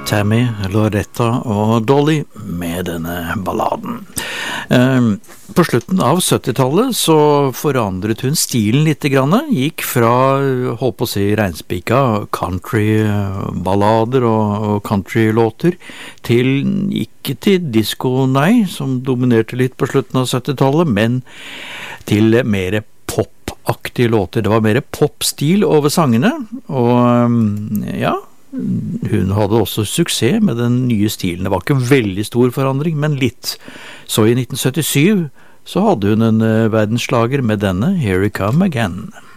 Tammy, Loretta og Dolly med denne balladen. På slutten av 70-tallet så forandret hun stilen litt grann, gikk fra, holdt på å si, reinspika country-ballader og country-låter til, ikke til disco, nei, som dominerte litt på slutten av 70-tallet, men til mer pop-aktige låter. Det var mer pop-stil over sangene, og ja, hun hadde også suksess med den nye stilen. Det var ikke en veldig stor forandring, men litt. Så i 1977 så hadde hun en verdensslager med denne Here I Come Again.